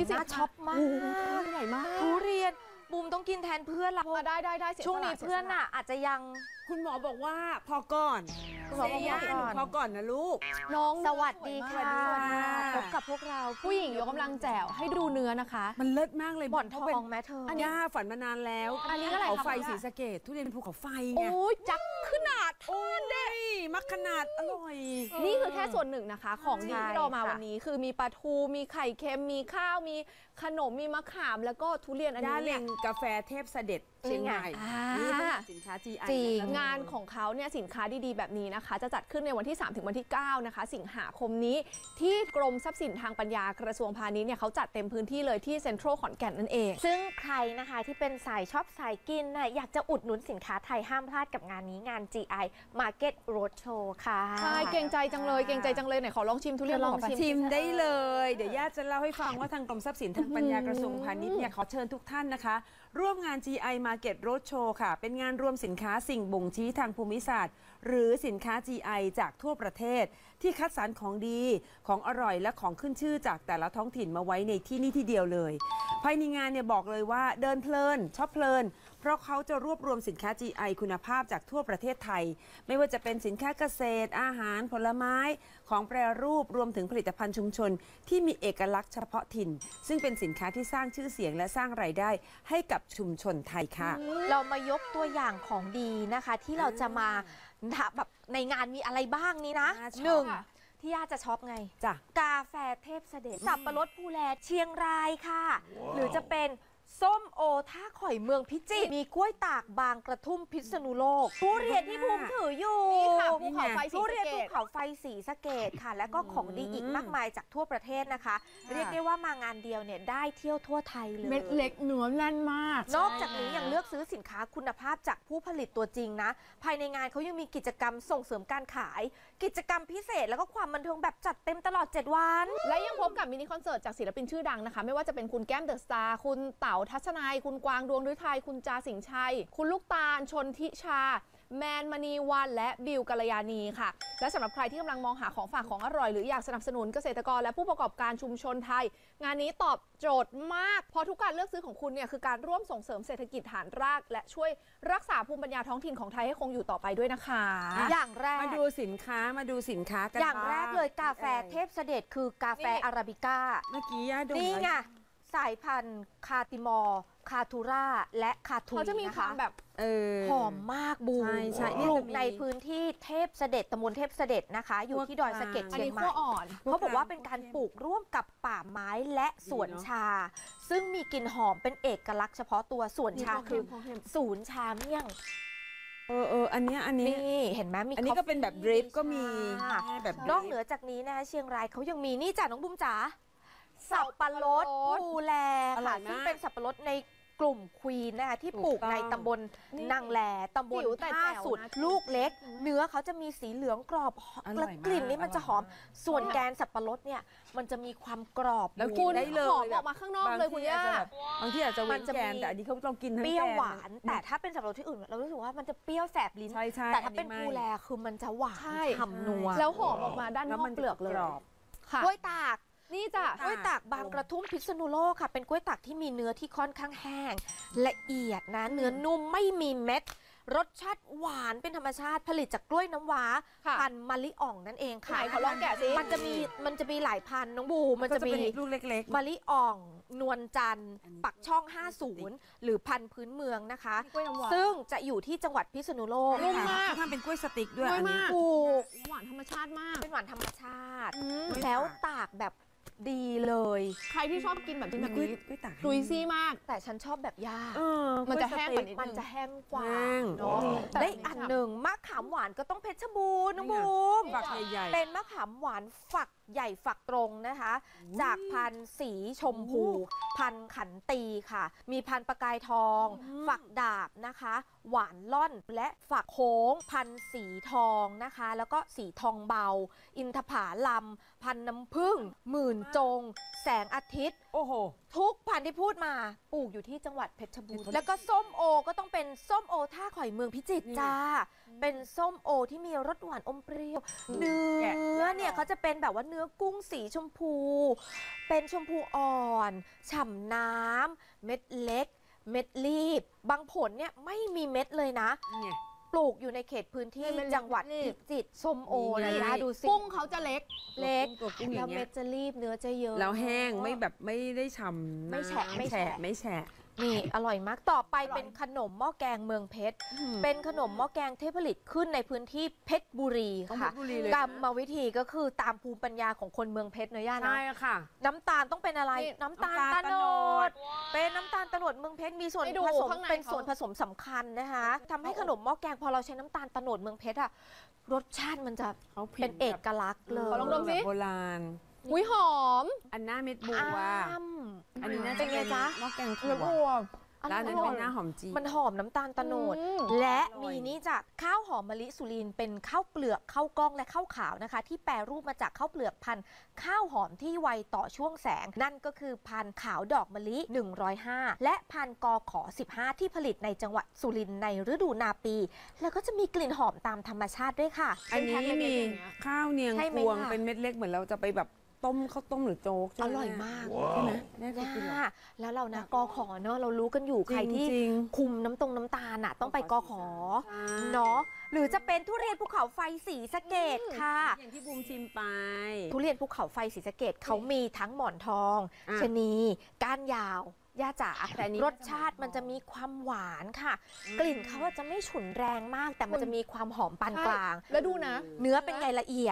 นี่สิน่าช็อปมากใหญ่มากทุเรียนบูมต้องกินแทนเพื่อนละได้ช่วงนี้เพื่อนอ่ะอาจจะยังคุณหมอบอกว่าพอก่อนคุณหมอบอกว่าเซย่าหนูพอก่อนนะลูกน้องสวัสดีค่ะสวัสดีค่ะพบกับพวกเราผู้หญิงยกกำลังแจ๋วให้ดูเนื้อนะคะมันเลิศมากเลยบ่อนทเพราะเป็นองแม่เธอย่าฝันมานานแล้วอันนี้อะไรภูเขาไฟคะศรีสะเกษทุเรียนภูเขาไฟไงโอ้ยจักขนาดโอ้ยมักขนาดอร่อยนี่คือแค่ส่วนหนึ่งนะคะ ของดีใช่ที่เรามาค่ะวันนี้คือมีปลาทูมีไข่เค็มมีข้าวมีขนมมีมะขามแล้วก็ทุเรียนอันย่านี้เล็เนี่ยงกาแฟเทพเสด็จเชียงใหม่อ่านี่เป็นสินค้า GI จริงนะคะงานของเขาเนี่ยสินค้าดีๆแบบนี้นะคะ จะจัดขึ้นในวันที่ 3 ถึงวันที่ 9 นะคะ สิงหาคมนี้ที่กรมทรัพย์สินทางปัญญากระทรวงพาณิชย์เนี่ยเขาจัดเต็มพื้นที่เลยที่เซ็นทรัลขอนแก่นนั่นเองซึ่งใครนะคะที่เป็นสายชอบสายกินน่ะอยากจะอุดหนุนสินค้าไทยห้ามพลาดกับงานนี้งาน GI Market Roadshow ค่ะใช่เกรงใจจังเลยไหนขอลองชิมทุเรียนเดี๋ยวลองขไปชิมได้เลย เดี๋ยวย่าจะเล่าให้ฟังว่าทางกรมทรัพย์สินทางปัญญากระทรวงพาณิชย์เนี่ยขอเชิญทุกท่านนะคะ ร่วมงาน GI Market Roadshow ค่ะ เป็นงานรวมสินค้าสิ่งบ่งชี้ทางภูมิศาสตร์ หรือสินค้า GI จากทั่วประเทศ ที่คัดสรรของดีของอร่อยและของขึ้นชื่อจากแต่ละท้องถิ่นมาไว้ในที่นี่ที่เดียวเลย ภายในงานเนี่ยบอกเลยว่าเดินเพลินช็อปเพลิน เพราะเขาจะรวบรวมสินค้า GI คุณภาพจากทั่วประเทศไทย ไม่ว่าจะเป็นสินค้าเกษตรอาหารผลไม้ ของแปรรูปรวมถึงผลิตภัณฑ์ชุมชน ที่มีเอกลักษณ์เฉพาะถิ่น ซึ่งเป็นสินค้าที่สร้างชื่อเสียงและสร้างรายได้ให้กับชุมชนไทยค่ะเรามายกตัวอย่างของดีนะคะ ที่เราจะมาแบบในงานมีอะไรบ้างนี้นะน่าชอบหนึ่งที่ย่าจะช็อปไงจ้ะกาแฟเทพเสด็จสับปะรดภูแลเชียงรายค่ะ หรือจะเป็นส้มโอท่าข่อยเมืองพิจิตรมีกล้วยตากบางกระทุ่มพิษณุโลกทุเรียนที่ภูมิถืออยู่นี่ค่ะภูเขาไฟศรีทุสะเรียนเกภูษเขาไฟศรีสะเกษค่ะ และก็ของดีอีกมากมายจากทั่วประเทศนะคะ เรียกได้ว่ามางานเดียวเนี่ยได้เที่ยวทั่วไทยเลยเม็ดเล็กเนื้อแน่นมากนอกจากนี้ยังเลือกซื้อสินค้าคุณภาพจากผู้ผลิตตัวจริงนะ ภายในงานเขายังมีกิจกรรมส่งเสริมการขาย กิจกรรมพิเศษแล้วก็ความบันเทิงแบบจัดเต็มตลอด 7 วันและยังพบกับมินิคอนเสิร์ตจากศิลปินชื่อดังนะคะ ไม่ว่าจะเป็นคุณแก้มเดอะสตาร์คุณเต๋าทัศนัยคุณกวางดวงฤทัยคุณจาสิงห์ชัย คุณลูกตาลชนทิชา แมนมณีวันและบิวกัลยาณีค่ะ และสำหรับใครที่กำลังมองหาของฝากของอร่อยหรืออยากสนับสนุนเกษตรกรและผู้ประกอบการชุมชนไทย งานนี้ตอบโจทย์มากเพราะทุกการเลือกซื้อของคุณเนี่ยคือการร่วมส่งเสริมเศรษฐกิจฐานราก และช่วยรักษาภูมิปัญญาท้องถิ่นของไทยให้คงอยู่ต่อไปด้วยนะคะอย่างแรกมาดูสินค้ากันอย่างแรกเลยกาแฟบ้งเทพเสด็จคือกาแฟนี่อาราบิก้าเมื่อกี้ย่าดูนี่ไงสายพันธุ์คาติมอร์คาทูราและคาทูเขาจะมีนะความคะแบบหอมมากบูมใช่ปเนี่ยลูจะกมีในพื้นที่เทพเสด็จตำบลเทพเสด็จนะคะ อยู่ที่ดอยสะเก็ดอันเชียนี้งใหม่ขั้วอ่อนเขาบอกว่าเป็นการปลูกร่วมกับป่าไม้และสวนชา ซึ่งมีกลิ่นหอมเป็นเอกลักษณ์เฉพาะตัวสวนชาคือ ศูนย์ชาเมี่ยงอันนี้นี่เห็นไหมมีอันนี้ก็เป็นแบบดริปก็มีค่ะแบบดริปนอกเหนือจากนี้นะคะเชียงรายเขายังมีนี่จ้ะน้องบุ้มจ๋าสับปะรดภูแลอร่ค่ะอยมากซึ่งเป็นสับปะรดในกลุ่มควีนนะคะที่ถูกปลูกต้องในตำบลนางแหลตำบลจิ๋วแต่ท่าแจ๋วสุดนะลูกเล็ก เนื้อเขาจะมีสีเหลืองกรอบอร่และอยมากกลิ่นนี่มันจะหอมอร่อยมากส่วนแกนสับปะรดเนี่ยมันจะมีความกรอบแล้วอยู่กินได้เลยหอมออกมาข้างนอกเลยคุณย่าบางที่อาจจะมัเว้นนจะแกนมีแต่อันนี้เขาต้องกินทั้งเปรี้ยวแกนหวาน แต่ถ้าเป็นสับปะรดที่อื่นเรารู้สึกว่ามันจะเปรี้ยวแสบลิ้นใช่แต่ถ้าเป็นอัภูแลคือมันจะหวานใช่ฉ่ำนัวแล้วหอมออกมาด้านนแล้วอกมันเปลือกเลยกรอบค่ะกล้วยตากนี่จ้ะกล้วยตากบางกระทุ่มพิษณุโลกค่ะ เป็นกล้วยตากที่มีเนื้อที่ค่อนข้างแห้งละเอียดนะเนื้อนุ่มไม่มีเม็ด รสชาติหวานเป็นธรรมชาติผลิตจากกล้วยน้ำว้าค่ะพันธุ์มะลิอ่องนั่นเองไหนค่ะขอลองแกะสิมันจะมีหลายพันธุ์น้องบูมันจะมีลูกเล็กมะลิอ่อง นวลจันทร์อันนี้ปักช่อง 50 หรือพันธุ์พื้นเมืองนะคะกล้วยน้ำว้าซึ่งจะอยู่ที่จังหวัดพิษณุโลกนุ่มมากเขาทำเป็นกล้วยสติ๊กด้วยกล้วยอันนี้มากถูกหวานธรรมชาติมากเป็นหวานธรรมชาติอืมแล้วตากแบบดีเลยใครที่ชอบกินแบบนี้แบบกล้วยนี้กล้วยตากดุยซี่มากแต่ฉันชอบแบบย่ามันจะแห้งกว่านิดมันนึงจะแห้งกว่าแห้งเนาะแต่และอีกอันหนึ่งมะขามหวานก็ต้องเพชรบูรณ์น้องบูมฝักใหญ่ๆเป็นมะขามหวานฝักใหญ่ฝักตรงนะคะ จากพันธุ์สีชมพู พันธุ์ขันตีค่ะ มีพันธุ์ประกายทอง ฝักดาบนะคะหวานล่อนและฝักโค้งพันธุ์สีทองนะคะ แล้วก็สีทองเบา อินทผลัมพันธุ์น้ำผึ้งหมื่นจง แสงอาทิตย์โอ้โหทุกพันธุ์ที่พูดมาปลูกอยู่ที่จังหวัดเพชรบูรณ์แล้วก็ส้มโอก็ต้องเป็นส้มโอท่าข่อยเมืองพิจิตรจ้า เป็นส้มโอที่มีรสหวานอมเปรี้ยว เนื้อเนี่ยเขาจะเป็นแบบว่าเนื้อกุ้งสีชมพู เป็นชมพูอ่อน ฉ่ำน้ำเม็ดเล็ก เม็ดรีบบางผลเนี่ยไม่มีเม็ดเลยนะนี่ไงปลูกอยู่ในเขตพื้นที่จังหวัดพิจิตรส้มโอนี่นะไงดูสิกุ้งเขาจะเล็กเล็กตัวกุ้งอแล้วย่างเงี้เม็ยดจะรีบเนื้อจะเยอะแล้วแห้งไม่แบบไม่ได้ฉ่ำไม่แฉะน้ำไม่แฉะไม่แฉะนี่อร่อยมากต่อไปอร่อยเป็นขนมหม้อแกงเมืองเพชรอืมเป็นขนมหม้อแกงที่ผลิตขึ้นในพื้นที่เพชรบุรีต้องเพค่ะชรบุรีเลยกรรมวิธีก็คือตามภูมิปัญญาของคนเมืองเพชรเนอะย่านะใช่ค่ะน้ำตาลต้องเป็นอะไรนี่น้ำตาลน้ำตาลตะโนโนด เป็นน้ำตาลตะโนดเมืองเพชรมีส่วนให้ดูผสมข้างในเป็นเขาส่วนผสมสำคัญนะคะทำให้ขนมหม้อแกงพอเราใช้น้ำตาลตะโนดเมืองเพชรอะรสชาติมันจะเขาผิดเป็นเอกลักษณ์เลยขอลองดมสิแบบโบราณอุ้ยหอมอันหน้าเม็ดบัว อันนี้น่าเป็จะนไงเป็นจ๊ะหม้อแกงเนื้ถั่อวบัวร้านนั้นเป็นหน้าหอมจีนมันหอมน้ำตาลตะโนดอืมและอร่อยมีนี่จากข้าวหอมมะลิสุรินทร์เป็นข้าวเปลือกข้าวกล้องและข้าวขาวนะคะ ที่แปรรูปมาจากข้าวเปลือกพันธุ์ข้าวหอมที่ไวต่อช่วงแสง นั่นก็คือพันธุ์ขาวดอกมะลิ 105 และพันธุ์กอขอ 15 ที่ผลิตในจังหวัดสุรินทร์ในฤดูนาปี แล้วก็จะมีกลิ่นหอมตามธรรมชาติด้วยค่ะอันนี้เป็นแพ็คเล็กๆมีอย่างเงี้ยข้าวเนียงใช่ไหมพวงล่ะเป็นเม็ดเล็กเหมือนเราจะไปแบบต้มข้าวต้มหรือโจ๊กใช่อไหร่อยมากใช่ไหมแม่เคยกินเหรอแล้วเรานะกอขอเนอะเรารู้กันอยู่ใครที่จริงคุมน้ำตาลน่ะต้องไปกอขอใช่เนาะหรือจะเป็นทุเรียนภูเขาไฟสีสะเกดค่ะอย่างที่บูมชิมไปทุเรียนภูเขาไฟศรีสะเกดเขามีทั้งหมอนทองอ่ะชะนีก้านยาว ย่าจ๋าแต่อันนี้รสชาติมันจะมีความหวานค่ะ กลิ่นเขาอะจะไม่ฉุนแรงมาก แต่มันจะมีความหอมปานกลางแล้วดูนะเนื้อเป็นไงละเอียด